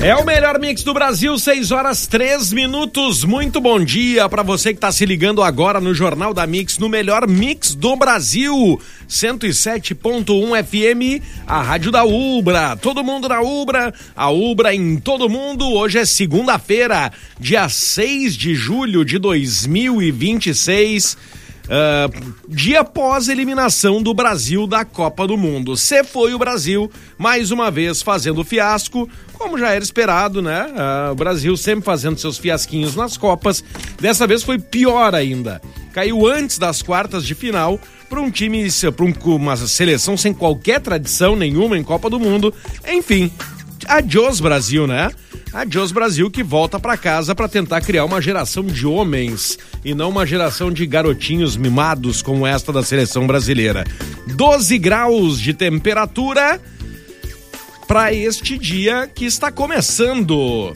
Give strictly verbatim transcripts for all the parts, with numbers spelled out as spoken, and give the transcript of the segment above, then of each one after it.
É o melhor mix do Brasil, seis horas três minutos. Muito bom dia para você que está se ligando agora no Jornal da Mix, no melhor mix do Brasil, cento e sete ponto um F M, a rádio da Ubra. Todo mundo na Ubra, a Ubra em todo mundo. Hoje é segunda-feira, dia seis de julho de dois mil e vinte e seis. Uh, dia após eliminação do Brasil da Copa do Mundo. Se foi o Brasil, mais uma vez fazendo fiasco, como já era esperado, né? Uh, o Brasil sempre fazendo seus fiasquinhos nas Copas. Dessa vez foi pior ainda. Caiu antes das quartas de final para um time, para uma seleção sem qualquer tradição nenhuma em Copa do Mundo. Enfim, adiós Brasil, né? Adiós Brasil, que volta para casa para tentar criar uma geração de homens e não uma geração de garotinhos mimados como esta da seleção brasileira. doze graus de temperatura para este dia que está começando.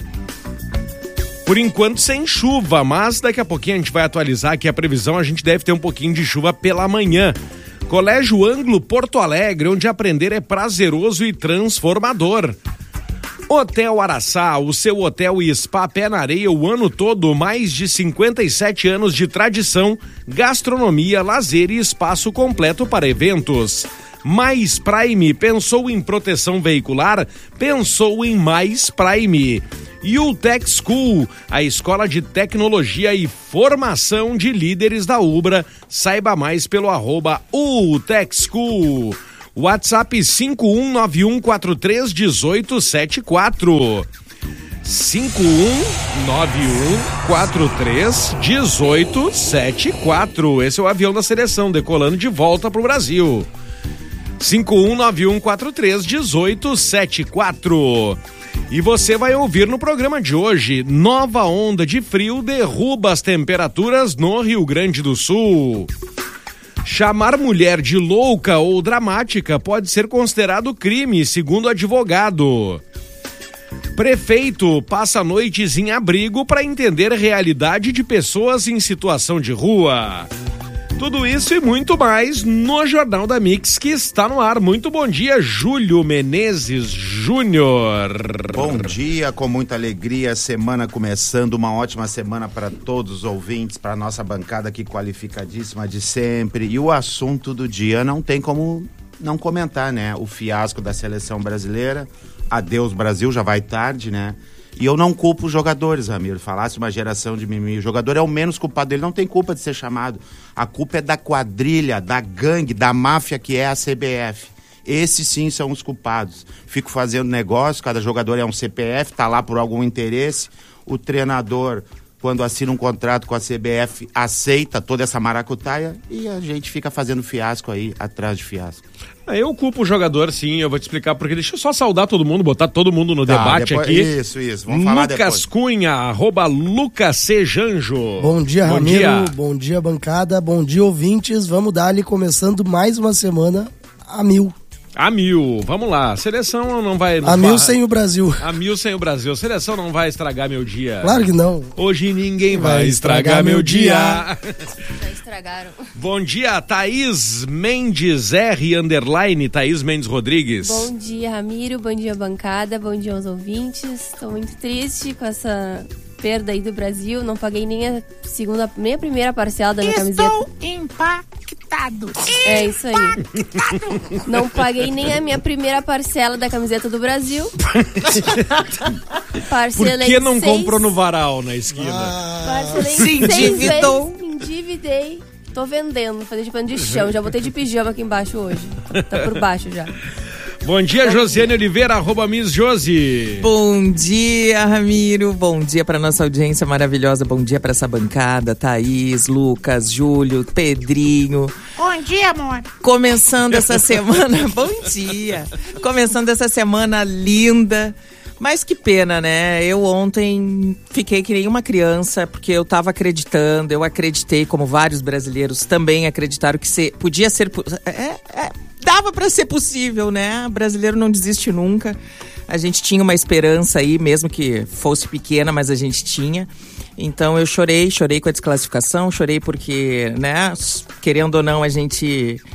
Por enquanto sem chuva, mas daqui a pouquinho a gente vai atualizar aqui a previsão. A gente deve ter um pouquinho de chuva pela manhã. Colégio Anglo Porto Alegre, onde aprender é prazeroso e transformador. Hotel Araçá, o seu hotel e spa pé na areia o ano todo, mais de cinquenta e sete anos de tradição, gastronomia, lazer e espaço completo para eventos. Mais Prime, pensou em proteção veicular? Pensou em Mais Prime. UTech School, a escola de tecnologia e formação de líderes da Ubra. Saiba mais pelo arroba UTech School. WhatsApp cinco um nove um quatro três um oito sete quatro. cinco um nove um quatro três um oito sete quatro. Esse é o avião da seleção decolando de volta pro Brasil. cinco um nove um quatro três um oito sete quatro. E você vai ouvir no programa de hoje: nova onda de frio derruba as temperaturas no Rio Grande do Sul. Chamar mulher de louca ou dramática pode ser considerado crime, segundo advogado. Prefeito passa noites em abrigo para entender a realidade de pessoas em situação de rua. Tudo isso e muito mais no Jornal da Mix, que está no ar. Muito bom dia, Júlio Menezes Júnior. Bom dia, com muita alegria, semana começando, uma ótima semana para todos os ouvintes, para nossa bancada aqui qualificadíssima de sempre. E o assunto do dia não tem como não comentar, né? O fiasco da seleção brasileira. Adeus Brasil, já vai tarde, né? E eu não culpo os jogadores, Ramiro. Falasse uma geração de mimimi. O jogador é o menos culpado, ele não tem culpa de ser chamado. A culpa é da quadrilha, da gangue, da máfia que é a C B F. Esses sim são os culpados. Fico fazendo negócio, cada jogador é um C P F, tá lá por algum interesse. O treinador, quando assina um contrato com a C B F, aceita toda essa maracutaia e a gente fica fazendo fiasco aí, atrás de fiasco. Eu culpo o jogador, sim, eu vou te explicar porque. Deixa eu só saudar todo mundo, botar todo mundo no tá, debate depois, aqui. Isso, isso, vamos falar Lucas depois. Cunha, arroba Lucas C. Janjo. Bom dia, bom Ramiro, dia. Bom dia, bancada, bom dia, ouvintes. Vamos dar ali, começando mais uma semana a mil. A mil, vamos lá. Seleção não vai... Não a vai... mil sem o Brasil. A mil sem o Brasil. Seleção não vai estragar meu dia. Claro que não. Hoje ninguém vai, vai estragar, estragar meu dia. dia. Já estragaram. Bom dia, Thaís Mendes R, underline, Thaís Mendes Rodrigues. Bom dia, Ramiro. Bom dia, bancada. Bom dia aos ouvintes. Estou muito triste com essa perda aí do Brasil. Não paguei nem a segunda, nem a primeira parcela da minha Estou camiseta. Estou impactado. É isso aí. Não paguei nem a minha primeira parcela da camiseta do Brasil. Por que não seis... comprou no varal na esquina? Ah, Parcelei se endividou. Me endividei. Tô vendendo, fazer de pano de chão. Já botei de pijama aqui embaixo hoje. Tá por baixo já. Bom dia, Josiane Oliveira, arroba Miss Josi. Bom dia, Ramiro. Bom dia para nossa audiência maravilhosa. Bom dia para essa bancada. Thaís, Lucas, Júlio, Pedrinho. Bom dia, amor. Começando essa semana... Bom dia. Começando essa semana linda. Mas que pena, né? Eu ontem fiquei que nem uma criança, porque eu tava acreditando, eu acreditei, como vários brasileiros também acreditaram que se, podia ser... É, é, dava para ser possível, né? O brasileiro não desiste nunca. A gente tinha uma esperança aí, mesmo que fosse pequena, mas a gente tinha. Então eu chorei, chorei com a desclassificação, chorei porque, né, querendo ou não, a gente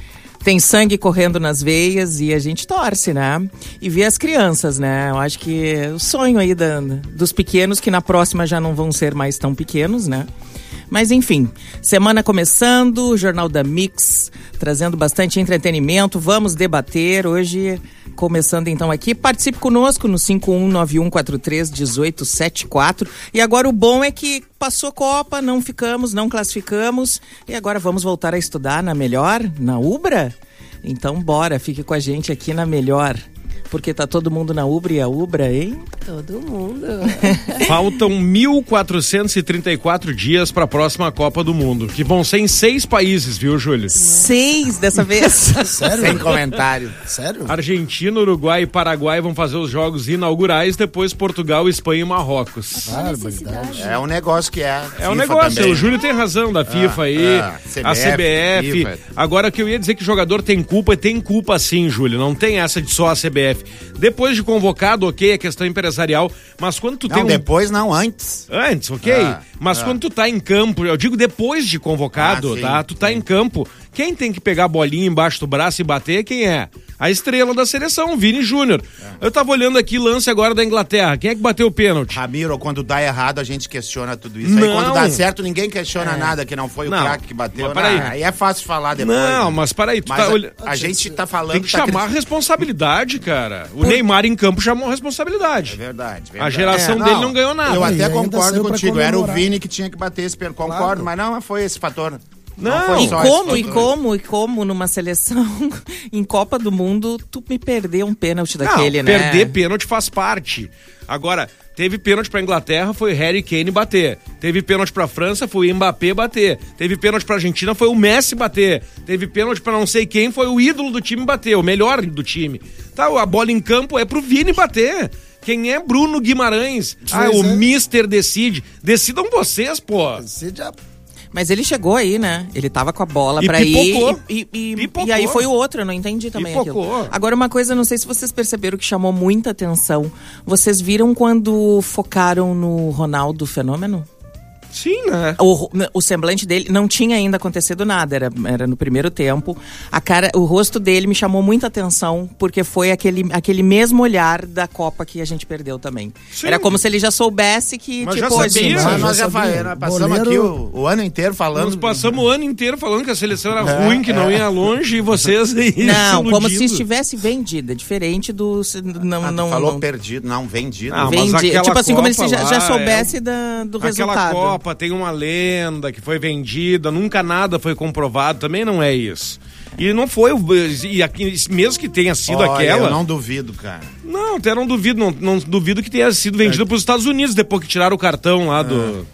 tem sangue correndo nas veias e a gente torce, né? E vê as crianças, né? Eu acho que o sonho aí da, dos pequenos, que na próxima já não vão ser mais tão pequenos, né? Mas enfim, semana começando, Jornal da Mix, trazendo bastante entretenimento, vamos debater hoje, começando então aqui. Participe conosco no cinco um nove um quatro três um oito sete quatro. E agora o bom é que passou Copa, não ficamos, não classificamos, e agora vamos voltar a estudar na Melhor, na Ubra? Então bora, fique com a gente aqui na Melhor. Porque tá todo mundo na Ubra e a Ubra, hein? Todo mundo. Faltam mil quatrocentos e trinta e quatro dias para a próxima Copa do Mundo, que vão ser em seis países, viu, Júlio? Seis dessa vez. Sério? Sem comentário. Sério? Argentina, Uruguai e Paraguai vão fazer os jogos inaugurais, depois Portugal, Espanha e Marrocos. Barbaridade. É um negócio que é. É um FIFA negócio, também. O Júlio tem razão da FIFA Ah, aí, ah, C B F, a C B F. FIFA. Agora, que eu ia dizer que jogador tem culpa, tem culpa sim, Júlio, não tem essa de só a C B F. Depois de convocado, ok, é questão empresarial, mas quando tu Não, tem um... depois não, antes. Antes, ok? Ah, mas ah. quando tu tá em campo, eu digo depois de convocado, Ah, sim, tá? Tu tá em campo, quem tem que pegar a bolinha embaixo do braço e bater, quem é? A estrela da seleção, Vini Júnior. Eu tava olhando aqui lance agora da Inglaterra, quem é que bateu o pênalti? Ramiro, quando dá errado, a gente questiona tudo isso. Não. Aí quando dá certo, ninguém questiona É. nada, que não foi Não, o craque que bateu. mas peraí. Não, aí é fácil falar depois. Não, né? mas peraí, tu Mas tá a, olhando... a gente tá falando... Tem que tá chamar a cri- responsabilidade, cara. O Neymar em campo chamou a responsabilidade. É verdade, verdade. A geração É, dele não ganhou nada. Eu E até ainda concordo saiu pra contigo. Era o comemorar. Vini que tinha que bater esse pênalti. Concordo, Claro. mas não foi esse fator. Não. foi E só como, esse e fator. como, e como numa seleção, em Copa do Mundo, tu me perdeu um pênalti daquele, não, né? perder pênalti faz parte. Agora, teve pênalti pra Inglaterra, foi Harry Kane bater. Teve pênalti pra França, foi o Mbappé bater. Teve pênalti pra Argentina, foi o Messi bater. Teve pênalti pra não sei quem, foi o ídolo do time bater, o melhor do time. Tá, a bola em campo é pro Vini bater. Quem é Bruno Guimarães? Ah, Pois o é. Mister decide. Decidam vocês, pô. Você já... Mas ele chegou aí, né? Ele tava com a bola E pra pipocou. ir. E, e, Pipocou. e aí foi o outro, eu não entendi também Pipocou. aquilo. Agora, uma coisa, não sei se vocês perceberam que chamou muita atenção. Vocês viram quando focaram no Ronaldo Fenômeno? Sim, né? O, o semblante dele não tinha ainda acontecido nada, era, era no primeiro tempo. A cara, o rosto dele me chamou muita atenção, porque foi aquele, aquele mesmo olhar da Copa que a gente perdeu também. Sim. Era como se ele já soubesse que, Mas tipo, já hoje- sabia. Nós, Ah, nós já, já sabia. fa- passamos Goleiro- aqui o, o ano inteiro falando. Nós passamos o ano inteiro falando que a seleção era É, ruim, que não é. ia longe, e vocês aí Não, se como se iludindo. estivesse vendida, diferente do... se- Não, Ah, tu não, falou não, perdido, não, vendido. Ah, mas vendi- aquela tipo assim, como ele Copa já, já lá soubesse da, do Aquela resultado. Copa tem uma lenda que foi vendida, nunca nada foi comprovado, também não é isso. E não foi, o- e aqui, mesmo que tenha sido Olha, aquela... eu não duvido, cara. Não, até não duvido, não, não duvido que tenha sido vendida para os Estados Unidos, depois que tiraram o cartão lá do...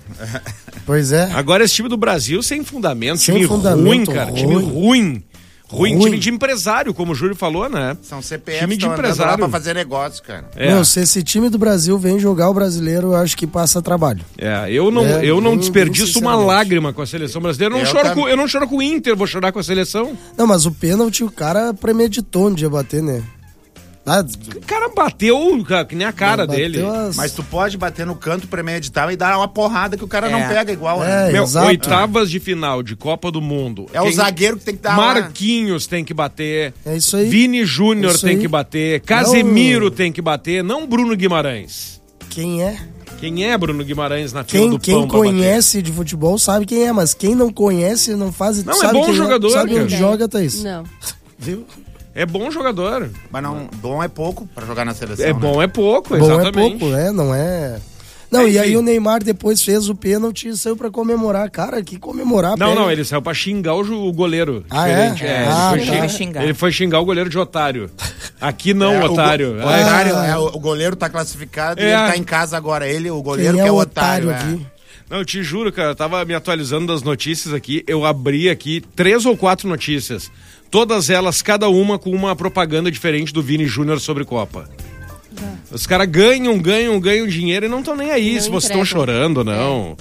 Pois é. Agora esse time do Brasil sem fundamento, Sem time fundamento, ruim, cara, time ruim. ruim. Ruim, Ruim. time de empresário, como o Júlio falou, né? São C P Time Fs de estão andando lá empresário. pra fazer negócio, cara. É. Meu, se esse time do Brasil vem jogar o brasileiro, eu acho que passa trabalho. É, eu não, É, eu não eu- desperdiço eu, uma sinceramente. lágrima com a seleção brasileira. Eu não, Eu choro também. com, eu não choro com o Inter, vou chorar com a seleção. Não, mas o pênalti, o cara premeditou um dia bater, né? Ah, O cara bateu, cara, que nem a cara bateu dele. as- Mas tu pode bater no canto premeditável e dar uma porrada que o cara É. não pega igual, É, né? Meu, exato. oitavas de final de Copa do Mundo. É o Quem- zagueiro que tem que dar uma... Marquinhos tem que bater. É isso aí. Vini Júnior Isso tem aí. que bater. Casemiro Não. tem que bater. Não Bruno Guimarães. Quem é? Quem é Bruno Guimarães na fila Quem, do quem pão pra bater? conhece de futebol sabe quem é, mas quem não conhece não faz... Não, é sabe bom quem jogador, Sabe cara. onde joga, Thaís? Não. Viu? É bom jogador. Mas não, bom é pouco pra jogar na seleção, É né? bom, é pouco, Bom exatamente. é pouco, é, não é... Não, Enfim. e aí o Neymar depois fez o pênalti e saiu pra comemorar. Cara, que comemorar. Não, pega. não, ele saiu pra xingar o, ju- o goleiro. Ah, diferente. é? ele, Ah, foi tá. xingar, Xingar. ele foi xingar o goleiro de otário. Aqui não, É, o go- otário. O, É. otário, é, o, o goleiro tá classificado e É. ele tá em casa agora. Ele, o goleiro Quem que é é o o otário. otário é. aqui? Não, eu te juro, cara, eu tava me atualizando das notícias aqui, eu abri aqui três ou quatro notícias. Todas elas, cada uma com uma propaganda diferente do Vini Júnior sobre Copa. Os caras ganham, ganham, ganham dinheiro e não estão nem aí Não se vocês estão entregam. chorando ou não. É, é isso aí.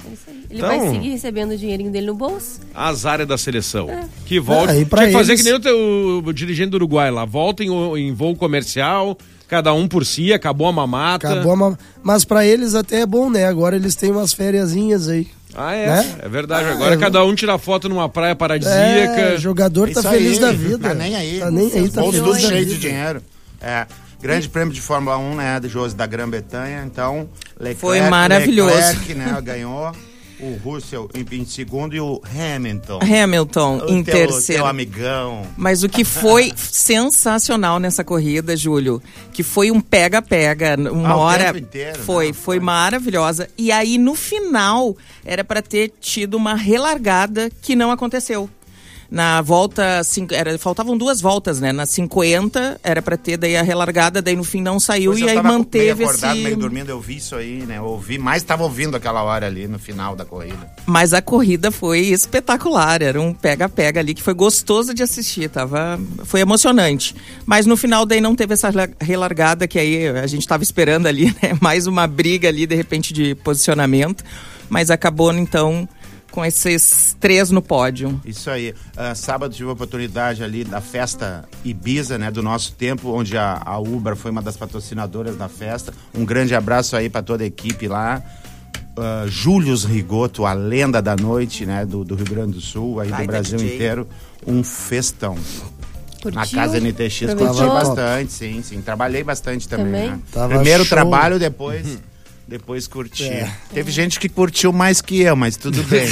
Ele Então- vai seguir recebendo o dinheirinho dele no bolso. Azar é da seleção. É. Que volta. Ah, e pra Tinha que fazer eles- que nem o, teu- o dirigente do Uruguai lá. Volta em, em voo comercial, cada um por si, acabou a mamata. Acabou a ma- Mas pra eles até é bom, né? Agora eles têm umas fériasinhas aí. Ah, é. Né? É verdade. Ah, Agora é. cada um tira foto numa praia paradisíaca. É, o jogador tá Isso feliz aí, da vida. Tá nem aí. Tá nem aí, tá Bolso feliz tudo da cheio vida. de dinheiro. É. Grande prêmio de Fórmula um, né, de José da Grã-Bretanha. Então, Leclerc, Foi maravilhoso. Leclerc, né, ganhou. O Russell em, em segundo e o Hamilton. Hamilton O em teu, terceiro. teu amigão. Mas o que foi sensacional nessa corrida, Júlio, que foi um pega-pega, uma Ah, o hora tempo inteiro, foi, né? foi maravilhosa. E aí no final era para ter tido uma relargada que não aconteceu. Na volta, cinco, era, faltavam duas voltas, né? Na cinquenta era para ter daí a relargada, daí no fim não saiu Depois e eu aí tava manteve meio acordado, esse. meio dormindo, eu vi isso aí, né? Eu ouvi, mais tava ouvindo aquela hora ali no final da corrida. Mas a corrida foi espetacular, era um pega-pega ali que foi gostoso de assistir, tava, foi emocionante. Mas no final daí não teve essa relargada que aí a gente tava esperando ali, né? Mais uma briga ali, de repente, de posicionamento. Mas acabou, então, com esses três no pódio. Isso aí. Uh, sábado tive a oportunidade ali da festa Ibiza, né, do nosso tempo, onde a, a Uber foi uma das patrocinadoras da festa. Um grande abraço aí para toda a equipe lá. Uh, Július Rigoto, a lenda da noite, né, do, do Rio Grande do Sul, aí Vai, do Brasil D J. inteiro. Um festão. Curtiu? Na casa N T X, curti Aproveitou? bastante, sim, sim. Trabalhei bastante também, Também? né? Tava Primeiro show. trabalho, depois... Depois curti. É. Teve gente que curtiu mais que eu, mas tudo bem.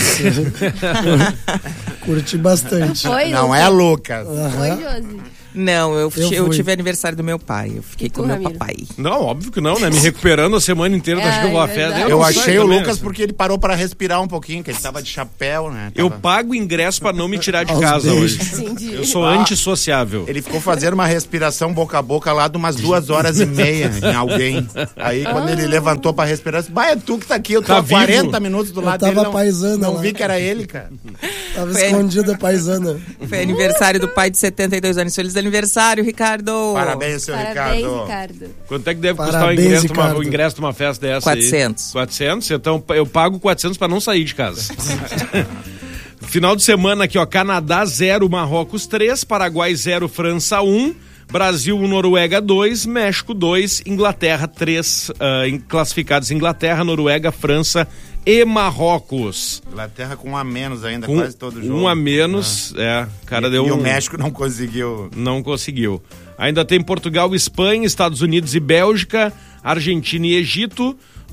Curti bastante. Foi? Não é Lucas. Foi, Josi? Não, eu, Eu eu fui. tive aniversário do meu pai, eu fiquei E tu, com meu Ramiro? papai. Não, óbvio que não, né? Me recuperando a semana inteira, tu acha que eu vou à É, festa? verdade. Eu não achei sei o também, Lucas assim. porque ele parou pra respirar um pouquinho, que ele tava de chapéu, né? Eu Tava- pago ingresso pra não me tirar de Aos casa beijos. hoje. Entendi. Eu sou Ah. antissociável. Ele ficou fazendo uma respiração boca a boca lá de umas duas horas e meia em alguém. Aí quando ele levantou pra respirar, eu disse, bah, é tu que tá aqui, eu tô Tá há vivo? quarenta minutos do Eu lado tava dele. Não, paisana não lá. vi que era ele, cara. Tava Foi. escondida a paisana. Foi aniversário do pai de setenta e dois anos. Feliz aniversário, Ricardo! Parabéns, seu Parabéns, Ricardo. Ricardo. Quanto é que deve custar o Parabéns, ingresso, de uma, Ricardo. o ingresso de uma festa dessa quatrocentos. aí? quatrocentos? Então eu pago quatrocentos pra não sair de casa. Final de semana aqui, ó. Canadá zero, Marrocos três, Paraguai zero, França um, Brasil um, Noruega dois, México dois, Inglaterra três, uh, em- classificados Inglaterra, Noruega, França e Marrocos. Inglaterra com um a menos ainda, Com quase todo jogo. um a menos, é. O cara E, deu e um... o México não conseguiu. Não conseguiu. Ainda tem Portugal, Espanha, Estados Unidos e Bélgica, Argentina e Egito,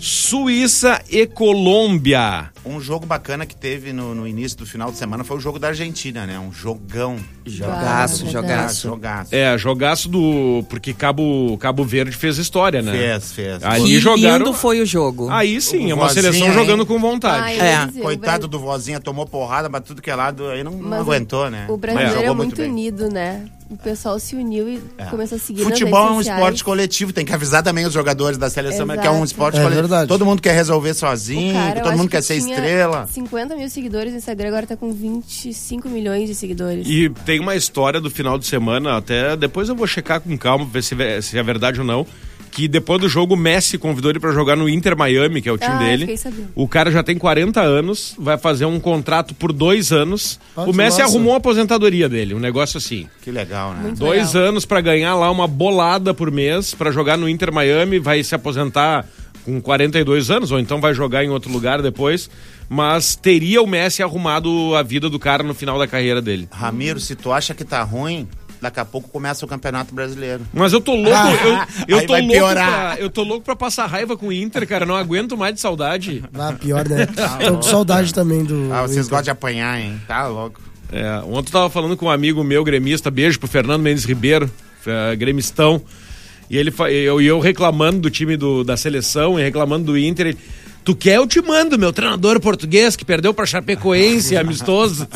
Suíça e Colômbia. Um jogo bacana que teve no, no início do final de semana foi o jogo da Argentina, né? Um jogão. Jogaço, Ah, jogaço. Jogaço. É, jogaço do... Porque Cabo, Cabo Verde fez história, né? Fez, fez. Ali Que jogaram... lindo foi o jogo. Aí sim, O é uma vozinha, seleção hein? jogando com vontade. Ai, É. eu ia dizer, o Coitado Bra- do vozinha, tomou porrada pra tudo que é lado, aí não, não Mas aguentou, né? O brasileiro Mas é jogou muito bem. unido, né? O pessoal se uniu e É. começou a seguir Futebol é nas um redes esporte sociais. coletivo, tem que avisar também os jogadores da seleção, Exato. que é um esporte É coletivo. verdade. Todo mundo quer resolver O sozinho, cara, eu todo acho mundo que quer ser tinha estrela. cinquenta mil seguidores no Instagram, agora tá com vinte e cinco milhões de seguidores. E tem uma história do final de semana, até depois eu vou checar com calma, ver se, se é verdade ou não, que depois do jogo o Messi convidou ele pra jogar no Inter Miami, que é o time Ah, dele. fiquei sabendo. O cara já tem quarenta anos, vai fazer um contrato por dois anos. Ah, o que Messi massa. arrumou a aposentadoria dele, um negócio assim. Que legal, né? Muito Dois legal. anos pra ganhar lá uma bolada por mês pra jogar no Inter Miami, vai se aposentar com quarenta e dois anos, ou então vai jogar em outro lugar depois. Mas teria o Messi arrumado a vida do cara no final da carreira dele. Ramiro, se tu acha que tá ruim, daqui a pouco começa o Campeonato Brasileiro. Mas eu tô louco, eu, eu Aí tô vai louco piorar. pra, eu tô louco pra passar raiva com o Inter, cara, não aguento mais de saudade. Ah, pior, né? Tô com saudade também do. Ah, vocês do- gostam de apanhar, hein? Tá louco. É, ontem eu tava falando com um amigo meu, gremista, beijo pro Fernando Mendes Ribeiro, é, gremistão, e ele, fa- eu, eu reclamando do time do, da seleção e reclamando do Inter, ele, tu quer, eu te mando, meu treinador português que perdeu pra Chapecoense, amistoso.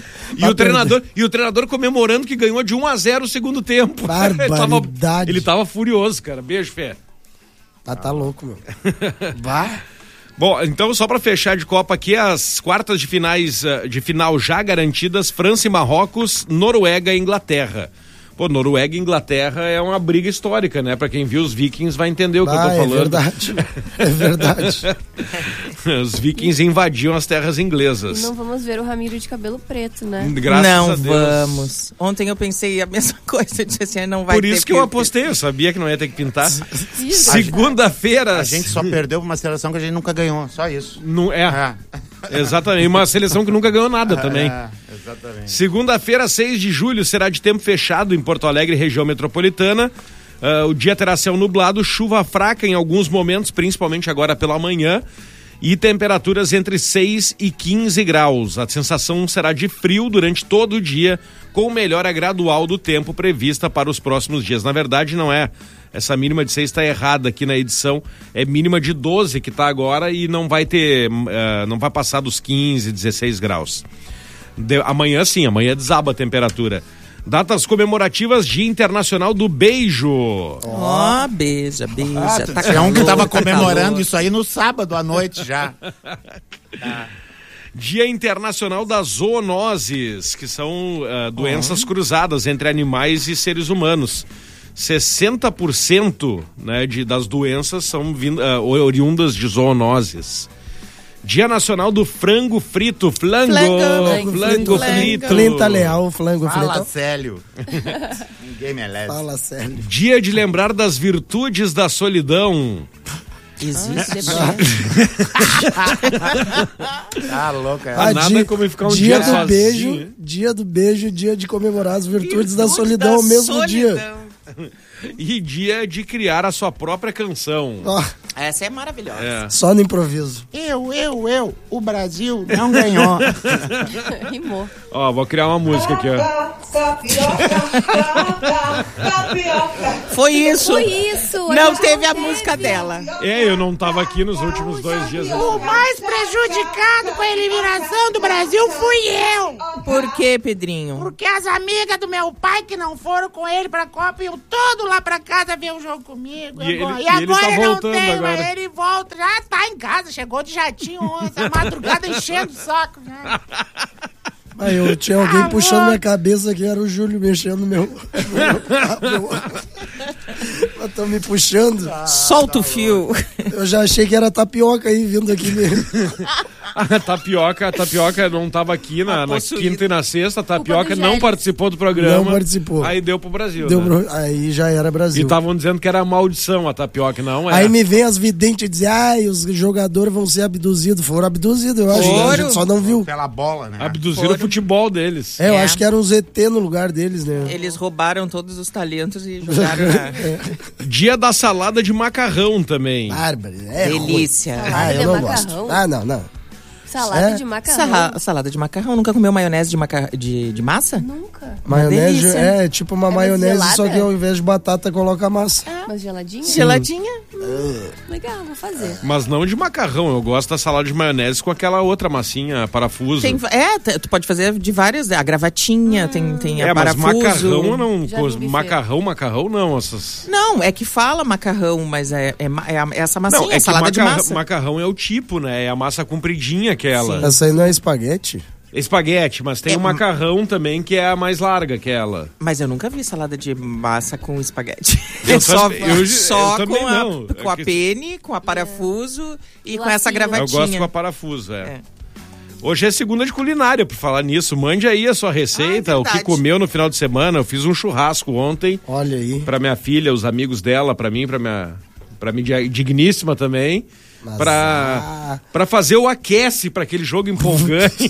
E o, treinador, e o treinador comemorando que ganhou de um a zero o segundo tempo. Ele tava, Barbaridade. ele tava furioso, cara. Beijo, Fé. Ah, tá louco, meu. Vá. Bom, então só pra fechar de Copa aqui, as quartas de finais eh, de final já garantidas, França e Marrocos, Noruega e Inglaterra. Pô, Noruega e Inglaterra é uma briga histórica, né? Pra quem viu os Vikings vai entender o que Ah, eu tô é falando. verdade. É verdade. Os vikings invadiam as terras inglesas. E não vamos ver o Ramiro de cabelo preto, né? Graças não a Deus. vamos. Ontem eu pensei a mesma coisa, eu disse assim, não vai Por ter isso que eu apostei, eu sabia que não ia ter que pintar. Isso. Segunda-feira. A gente só perdeu pra uma seleção que a gente nunca ganhou, só isso. Não, é, É, exatamente. Uma seleção que nunca ganhou nada também. é, exatamente. Segunda-feira, seis de julho, será de tempo fechado em Porto Alegre, região metropolitana. Uh, o dia terá céu nublado, chuva fraca em alguns momentos, principalmente agora pela manhã, e temperaturas entre seis e quinze graus. A sensação será de frio durante todo o dia, com melhora gradual do tempo prevista para os próximos dias. Na verdade, não é. Essa mínima de seis está errada aqui na edição. É mínima de doze que está agora e não vai ter, uh, não vai passar dos quinze, dezesseis graus. De, amanhã sim, amanhã desaba a temperatura. Datas comemorativas, Dia Internacional do Beijo. Ó, oh, beija, beija. Ah, tá tinha um que calor, tava tá comemorando calor. isso aí no sábado à noite já. Dia Internacional das Zoonoses, que são uh, doenças uhum. cruzadas entre animais e seres humanos. sessenta por cento né, de, das doenças são vind, uh, oriundas de zoonoses. Dia Nacional do Frango Frito, flango, flango, flango frito. Clienta Leal, flango frito. Fala, Célio. Ninguém merece. Fala, Célio. Dia de lembrar das virtudes da solidão. Existe. Tá louca. Ah, Nada dia, como ficar um dia dia do sozinho. beijo, dia do beijo, dia de comemorar as virtudes, virtudes da solidão da ao mesmo solidão. dia. E dia de criar a sua própria canção. Oh, Essa é maravilhosa. É. só no improviso. Eu, eu, eu. O Brasil não ganhou. Rimou. Ó, vou criar uma música aqui, ó. Foi isso. Foi isso. Não teve a música dela. É, eu não tava aqui nos últimos dois dias. O mais prejudicado com a eliminação do Brasil fui eu. Por que, Pedrinho? Porque as amigas do meu pai que não foram com ele pra Copa iam todo lá pra casa ver o jogo comigo. E agora, ele- e e ele agora tá ele não voltando tem, agora. mas ele volta. Já tá em casa, chegou de jatinho essa madrugada enchendo o saco. Né? Aí eu tinha alguém puxando minha cabeça aqui, era o Júlio mexendo no meu. meu Mas tão me puxando. Solta o fio. Eu já achei que era tapioca aí vindo aqui mesmo. A tapioca, a tapioca não tava aqui na, na possuída. quinta e na sexta. A tapioca Culpa do não Gélis. participou do programa. Não participou. Aí deu pro Brasil. Deu né? pro- Aí já era E Brasil. estavam dizendo que era maldição a tapioca, não é? Aí me vem as videntes dizer, ai, os jogadores vão ser abduzidos. Foram abduzidos, eu acho. Foram. A gente só não viu. Pela bola, né? Abduziram Foram. o futebol deles. É, eu É. acho que eram os E T no lugar deles, né? Eles roubaram todos os talentos e jogaram na... Dia da salada de macarrão também. Bárbaro. É ruim. Delícia. Ah, Salada eu de não macarrão? gosto. Ah, não, não. Salada É? de macarrão. Sarra- salada de macarrão. Nunca comeu maionese de, maca... de, de massa? Nunca. Maionese delícia. é tipo uma É maionese, gelada? só que ao invés de batata coloca massa. Mas geladinha? Geladinha. Legal, vou fazer. Mas não de macarrão. Eu gosto da salada de maionese com aquela outra massinha, parafuso. Tem, é, t- tu pode fazer de várias. A gravatinha, tem, tem a é, mas parafuso. macarrão eu não. Já vi cos- buffet. Macarrão, macarrão não. Essas... Não, é que fala macarrão, mas é, é, ma- é a- é essa massinha, Não, é que salada de macarrão, massa. macarrão é o tipo, né? É a massa compridinha aquela. Sim. Essa aí não é espaguete? Espaguete, mas tem É, o macarrão também que é a mais larga que ela. Mas eu nunca vi salada de massa com espaguete. Eu É só também- eu- só eu também com, não. a, com a É que- pene, com a parafuso e com Lacinho. essa Eu gravatinha. gosto com a parafuso, é. É. Hoje é segunda de culinária, por falar nisso. Mande aí a sua receita, Ah, é o que verdade. comeu no final de semana. Eu fiz um churrasco ontem Olha aí. pra minha filha, os amigos dela, pra mim, pra minha, pra mim digníssima também. Mas, Pra, ah. pra fazer o aquece pra aquele jogo empolgante.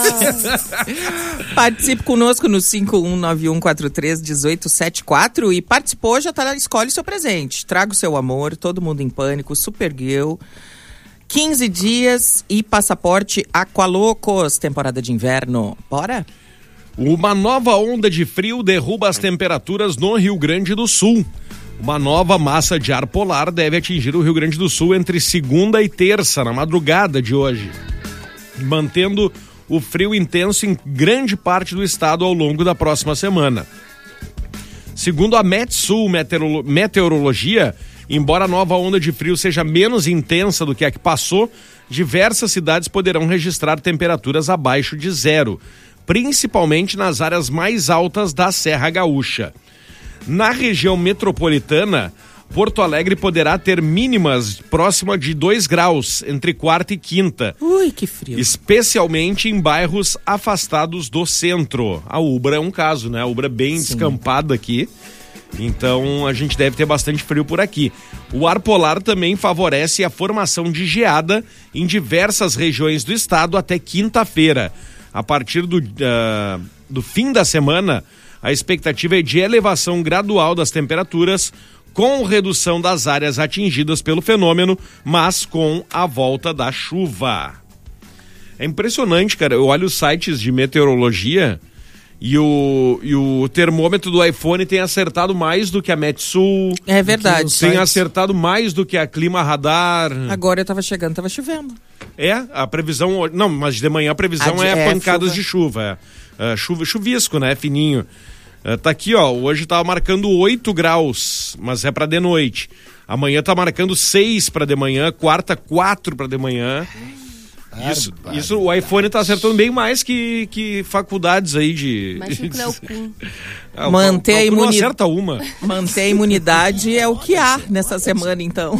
Participe conosco no cinco um nove um quatro três um oito sete quatro e participou, já tá lá, escolhe seu presente. Traga o seu amor, todo mundo em pânico, Super Girl. quinze dias e passaporte Aqualocos, temporada de inverno. Bora? Uma nova onda de frio derruba as temperaturas no Rio Grande do Sul. Uma nova massa de ar polar deve atingir o Rio Grande do Sul entre segunda e terça, na madrugada de hoje, mantendo o frio intenso em grande parte do estado ao longo da próxima semana. Segundo a Metsul Meteorolo- Meteorologia, embora a nova onda de frio seja menos intensa do que a que passou, diversas cidades poderão registrar temperaturas abaixo de zero, principalmente nas áreas mais altas da Serra Gaúcha. Na região metropolitana, Porto Alegre poderá ter mínimas próxima de dois graus entre quarta e quinta. Ui, que frio. Especialmente em bairros afastados do centro. A Ubra é um caso, né? A Ubra é bem Sim. descampada aqui. Então a gente deve ter bastante frio por aqui. O ar polar também favorece a formação de geada em diversas regiões do estado até quinta-feira. A partir do, uh, do fim da semana, a expectativa é de elevação gradual das temperaturas, com redução das áreas atingidas pelo fenômeno, mas com a volta da chuva. É impressionante, cara. Eu olho os sites de meteorologia e o, e o termômetro do iPhone tem acertado mais do que a Metsul. É verdade. Tem sites. acertado mais do que a Clima Radar. Agora eu tava chegando, tava chovendo. É, a previsão... Não, mas de manhã a previsão a de, é, é pancadas chuva. de chuva. É. Uh, chuva, chuvisco, né? Fininho. Uh, tá aqui, ó. Hoje tava marcando oito graus, mas é pra de noite. Amanhã tá marcando seis pra de manhã, quarta, quatro pra de manhã. Isso, isso, o iPhone tá acertando bem mais que, que faculdades aí de... Mais que o Cleocum. Ah, manter, a imuni... acerta uma. manter a imunidade é o que há nessa semana, então.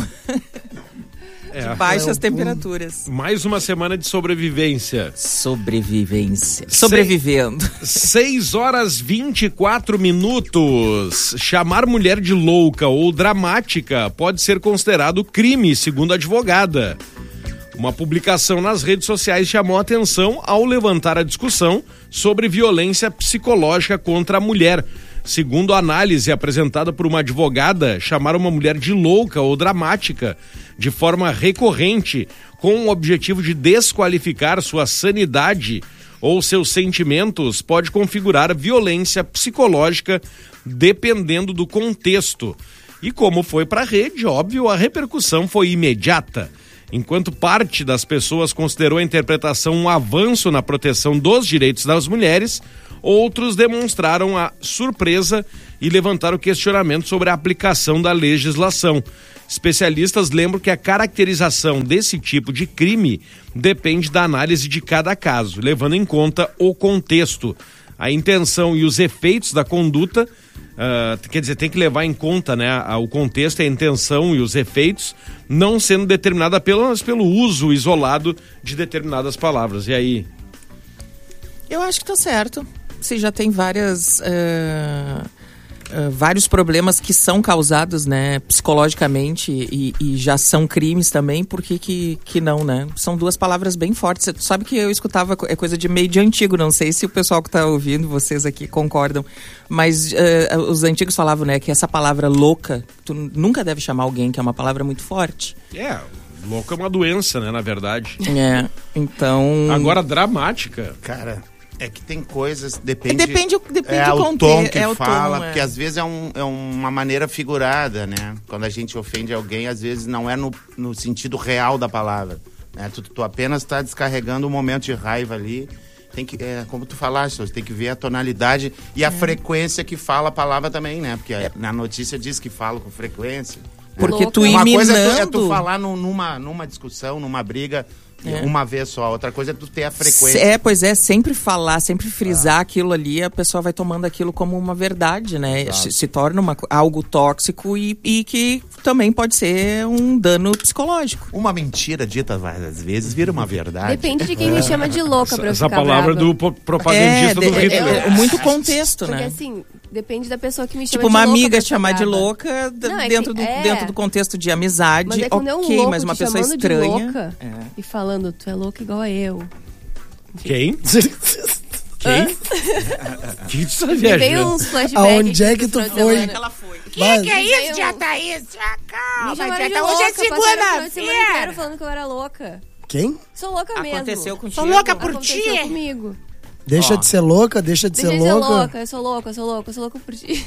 É. De baixas temperaturas. Mais uma semana de sobrevivência. Sobrevivência. Sobrevivendo. seis horas e vinte e quatro minutos. Chamar mulher de louca ou dramática pode ser considerado crime, segundo a advogada. Uma publicação nas redes sociais chamou a atenção ao levantar a discussão sobre violência psicológica contra a mulher. Segundo a análise apresentada por uma advogada, chamar uma mulher de louca ou dramática de forma recorrente, com o objetivo de desqualificar sua sanidade ou seus sentimentos, pode configurar violência psicológica dependendo do contexto. E como foi para a rede, óbvio, a repercussão foi imediata. Enquanto parte das pessoas considerou a interpretação um avanço na proteção dos direitos das mulheres, outros demonstraram a surpresa e levantaram questionamento sobre a aplicação da legislação. Especialistas lembram que a caracterização desse tipo de crime depende da análise de cada caso, levando em conta o contexto, a intenção e os efeitos da conduta. Uh, quer dizer, tem que levar em conta, né, o contexto, a intenção e os efeitos, não sendo determinada apenas pelo uso isolado de determinadas palavras. E aí? Eu acho que tá certo. Você já tem várias... Uh... Uh, vários problemas que são causados, né, psicologicamente e, e já são crimes também, por que que, que não, né? São duas palavras bem fortes. Você sabe que eu escutava, é coisa de meio de antigo, não sei se o pessoal que está ouvindo, vocês aqui concordam, mas uh, os antigos falavam, né, que essa palavra louca, tu nunca deve chamar alguém, que é uma palavra muito forte. É, louca é uma doença, né, na verdade. É, então... Agora, dramática... Cara... É que tem coisas, depende... Depende, depende é do o tom que é fala, tom, é. porque às vezes é, um, é uma maneira figurada, né? Quando a gente ofende alguém, às vezes não é no, no sentido real da palavra, né? Tu, tu apenas está descarregando um momento de raiva ali. Tem que, é, como tu falaste, você tem que ver a tonalidade e a é. frequência que fala a palavra também, né? Porque é. na notícia diz que fala com frequência. Porque né? tu Uma iminando... coisa é tu, é tu falar no, numa, numa discussão, numa briga... É. Uma vez só, outra coisa é tu ter a frequência. É, pois é, sempre falar, sempre frisar ah. aquilo ali, a pessoa vai tomando aquilo como uma verdade, né? Se, se torna uma, algo tóxico e, e que também pode ser um dano psicológico. Uma mentira dita várias vezes vira uma verdade. Depende de quem me chama de louca pra eu Essa ficar palavra brava. do propagandista é, do é, Hitler. É, é muito contexto, né? Porque assim, depende da pessoa que me chama tipo, de louca. Tipo, uma amiga pra chamar de brava. louca d- Não, é dentro, que, do, é. dentro do contexto de amizade, mas é quando é um ok, louco mas uma te pessoa chamando estranha. De louca é. E falando, tu é louca igual a eu. Quem? Quem? Que tu tá viajando? Veio uns flashbacks. Aonde é que tu foi? Ela foi. Que Mas- que é isso, tia Thaís? Ah, calma, Me chamaram tia de Thaís. louca, Hoje é passaram a semana inteira segunda-feira. falando que eu era louca. Quem? Sou louca mesmo. Aconteceu contigo. Sou louca por Aconteceu ti. comigo. Deixa Ó. de ser louca, deixa de Deixa ser de ser louca. louca, eu sou louca, eu sou louca, eu sou louca por ti.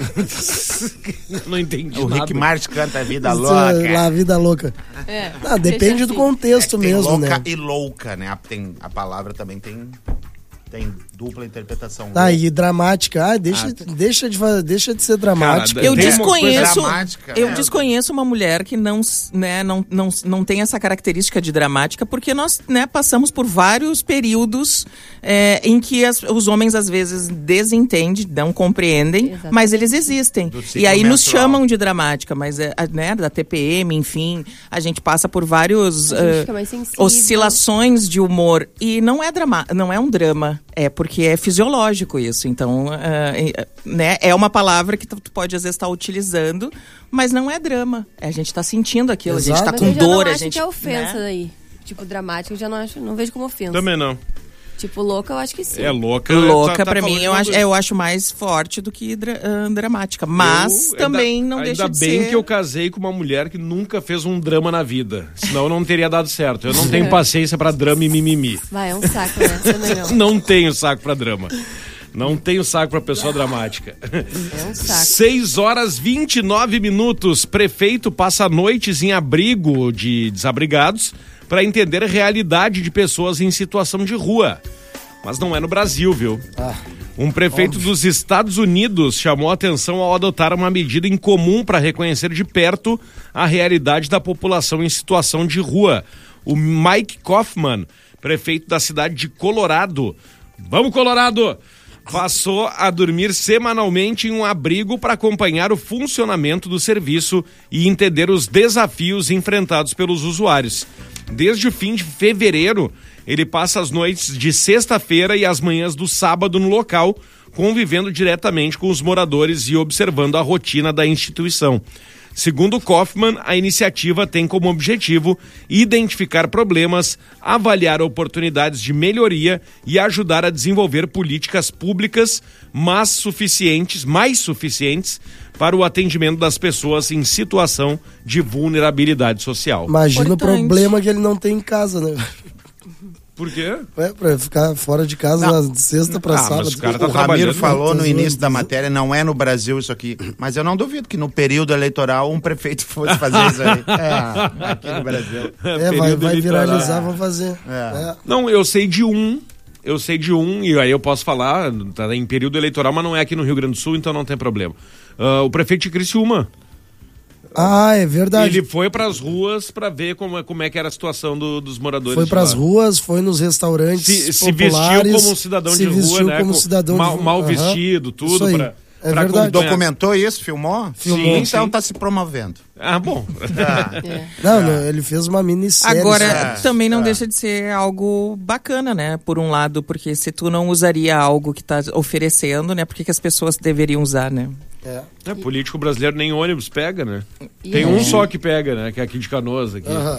Não entendi O nada. Rick Martin canta a vida Isso, louca. Lá, a vida louca. É. Ah, depende Deixa do assim. contexto É que tem mesmo, louca né? e louca, né? A- Tem, a palavra também tem, tem dupla interpretação. Ah, e dramática. Ah, deixa, ah, deixa, de, fazer, deixa de ser dramática. Cara, eu desconheço, eu né? desconheço uma mulher que não, né, não, não, não tem essa característica de dramática, porque nós, né, passamos por vários períodos é, em que as, os homens às vezes desentendem, não compreendem, exatamente, mas eles existem. E aí nos chamam de dramática, mas é, né, da T P M, enfim, a gente passa por vários uh, oscilações de humor. E não é, drama, não é um drama, é porque é fisiológico isso. Então, uh, né, é uma palavra que tu, tu pode às vezes estar utilizando, mas não é drama. A gente está sentindo aquilo, exato, a gente está com dor. Eu a gente que é ofensa, né? Daí. Tipo, dramático, eu já não acho, não vejo como ofensa. Também não. Tipo, louca, eu acho que sim. É louca. Louca, tá, tá pra mim, eu acho, eu acho mais forte do que dra, uh, dramática. Mas eu, também ainda, não ainda deixa de ser... Ainda bem que eu casei com uma mulher que nunca fez um drama na vida. Senão não teria dado certo. Eu não tenho paciência pra drama e mimimi. Vai, é um saco, né? Também não. Não tenho saco pra drama. Não tenho saco pra pessoa dramática. É um saco. seis horas e vinte e nove minutos. Prefeito passa noites em abrigo de desabrigados para entender a realidade de pessoas em situação de rua. Mas não é no Brasil, viu? Ah, um prefeito óbvio. dos Estados Unidos chamou a atenção ao adotar uma medida incomum para reconhecer de perto a realidade da população em situação de rua. O Mike Kaufman, prefeito da cidade de Colorado, vamos Colorado, passou a dormir semanalmente em um abrigo para acompanhar o funcionamento do serviço e entender os desafios enfrentados pelos usuários. Desde o fim de fevereiro, ele passa as noites de sexta-feira e as manhãs do sábado no local, convivendo diretamente com os moradores e observando a rotina da instituição. Segundo Kaufman, a iniciativa tem como objetivo identificar problemas, avaliar oportunidades de melhoria e ajudar a desenvolver políticas públicas mais suficientes, mais suficientes para o atendimento das pessoas em situação de vulnerabilidade social. Imagina Importante. o problema que ele não tem em casa, né? Por quê? É, pra ficar fora de casa não. de sexta pra ah, sábado. Mas o cara tá o Ramiro falou tá no zoando, início da tá matéria, não é no Brasil isso aqui. Mas eu não duvido que no período eleitoral um prefeito fosse fazer isso aí. É, aqui no Brasil. É, vai, vai viralizar, vão fazer. É. É. Não, eu sei de um, eu sei de um, e aí eu posso falar, tá em período eleitoral, mas não é aqui no Rio Grande do Sul, então não tem problema. Uh, o prefeito de Criciúma. Ah, é verdade. Ele foi pras ruas pra ver como, como é que era a situação do, dos moradores. Foi pras ruas, foi nos restaurantes se, se populares. vestiu como um cidadão de rua, né? Como um cidadão mal, de rua. mal Uhum. vestido, tudo pra... É pra verdade. Documentou isso? Filmou? Filmou. Sim, então sim. tá se promovendo. Ah, bom. Ah. É. Não, não, ele fez uma minissérie. Agora, É, também não é. deixa de ser algo bacana, né? Por um lado, porque se tu não usaria algo que tá oferecendo, né? Por que que as pessoas deveriam usar, né? É. É, político brasileiro nem ônibus pega, né? E Tem é. um só que pega, né? Que é aqui de Canoas. Aqui. Aham.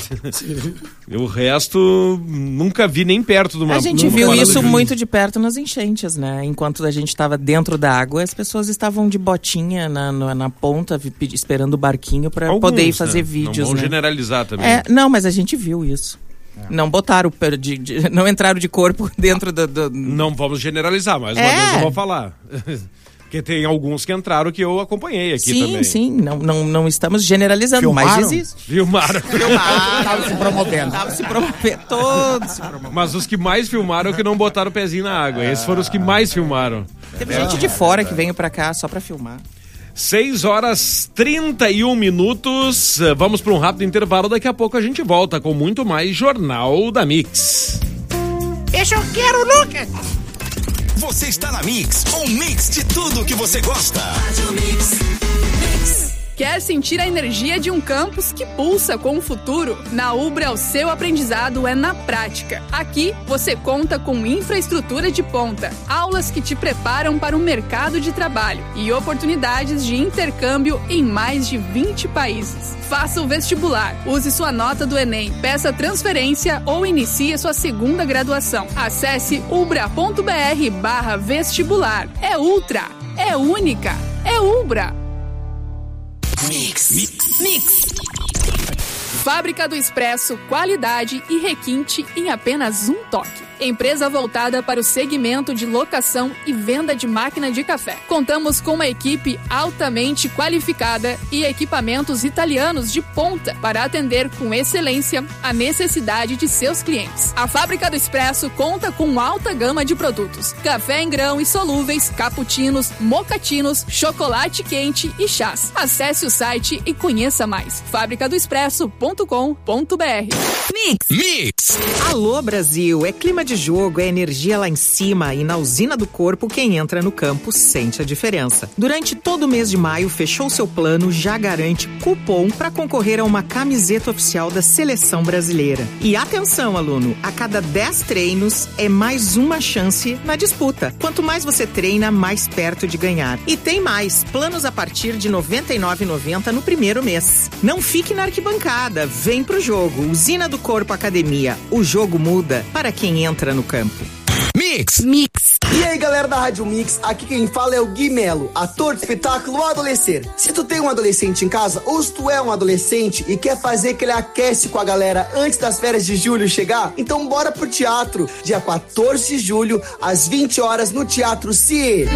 O resto, nunca vi nem perto de uma... A gente numa viu parada isso de- muito de perto nas enchentes, né? Enquanto a gente estava dentro da água, as pessoas estavam de botinha na, na, na ponta, vi- pedi- esperando o barquinho para Alguns, poder ir fazer né? vídeos, Não vamos né? generalizar também. É, não, mas a gente viu isso. Não botaram, per- de, de- não entraram de corpo dentro do... do... Não vamos generalizar, mas uma É. vez eu vou falar. Porque tem alguns que entraram que eu acompanhei aqui sim, também. sim, não, não, não estamos generalizando, mas Filmaram? existe. Filmaram. Tava se promovendo. Tava se promovendo, todos se promovendo. Mas os que mais filmaram é que não botaram o pezinho na água. Esses foram os que mais filmaram. Teve gente de fora que veio pra cá só pra filmar. seis horas e trinta e um minutos. Eh, Vamos para um rápido intervalo. Daqui a pouco a gente volta com muito mais Jornal da Mix. Deixa eu quero, Lucas. Você está na Mix, um mix de tudo que você gosta. Quer sentir a energia de um campus que pulsa com o futuro? Na Ubra, o seu aprendizado é na prática. Aqui, você conta com infraestrutura de ponta, aulas que te preparam para o mercado de trabalho e oportunidades de intercâmbio em mais de vinte países. Faça o vestibular, use sua nota do Enem, peça transferência ou inicie sua segunda graduação. Acesse ubra.br barra vestibular. É ultra, é única, é Ubra. Mix. Mix. Mix. Fábrica do Expresso, qualidade e requinte em apenas um toque. empresa voltada para o segmento de locação e venda de máquina de café. Contamos com uma equipe altamente qualificada e equipamentos italianos de ponta para atender com excelência a necessidade de seus clientes. A Fábrica do Expresso conta com alta gama de produtos: café em grão e solúveis, cappuccinos, mocatinos, chocolate quente e chás. Acesse o site e conheça mais. fábrica do expresso ponto com ponto b r. Mix. Mix. Alô, Brasil. É clima de jogo, é energia lá em cima e na usina do corpo quem entra no campo sente a diferença. Durante todo o mês de maio, fechou seu plano, já garante cupom para concorrer a uma camiseta oficial da Seleção Brasileira. E atenção, aluno, a cada dez treinos é mais uma chance na disputa. Quanto mais você treina, mais perto de ganhar. E tem mais, planos a partir de noventa e nove reais e noventa centavos no primeiro mês. Não fique na arquibancada, vem pro jogo. Usina do Corpo Academia. O jogo muda para quem entra no campo. Mix. Mix. E aí, galera da Rádio Mix, aqui quem fala é o Gui Melo, ator do espetáculo O Adolescer. Se tu tem um adolescente em casa, ou se tu é um adolescente e quer fazer que ele aquece com a galera antes das férias de julho chegar, então bora pro teatro, dia quatorze de julho, às vinte horas, no Teatro C.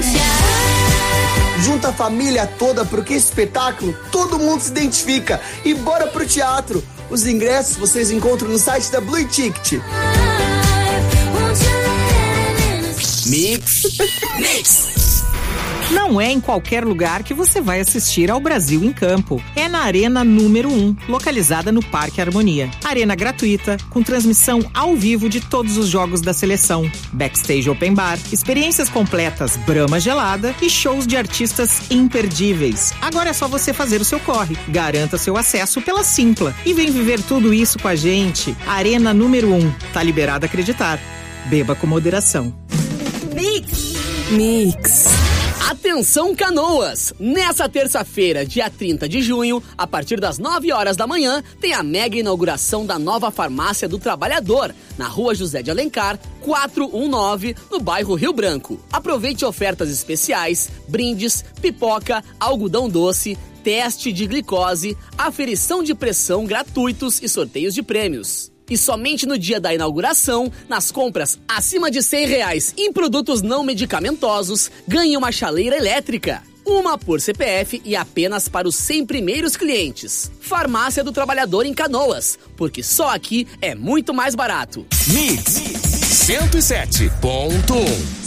Junta a família toda, porque esse espetáculo todo mundo se identifica. E bora pro teatro. Os ingressos vocês encontram no site da Blue Ticket. Mix. Mix. Não é em qualquer lugar que você vai assistir ao Brasil em campo. É na Arena número um, localizada no Parque Harmonia. Arena gratuita, com transmissão ao vivo de todos os jogos da seleção. Backstage Open Bar, experiências completas Brahma gelada e shows de artistas imperdíveis. Agora é só você fazer o seu corre. Garanta seu acesso pela Simpla. E vem viver tudo isso com a gente. Arena número um. Tá liberado a acreditar. Beba com moderação. Mix. Mix. Atenção, Canoas! Nessa terça-feira, dia trinta de junho, a partir das nove horas da manhã, tem a mega inauguração da nova Farmácia do Trabalhador, na Rua José de Alencar, quatrocentos e dezenove, no bairro Rio Branco. Aproveite ofertas especiais, brindes, pipoca, algodão doce, teste de glicose, aferição de pressão gratuitos e sorteios de prêmios. E somente no dia da inauguração, nas compras acima de cem reais em produtos não medicamentosos, ganhe uma chaleira elétrica. Uma por C P F e apenas para os cem primeiros clientes. Farmácia do Trabalhador em Canoas, porque só aqui é muito mais barato. Mix cento e sete ponto um.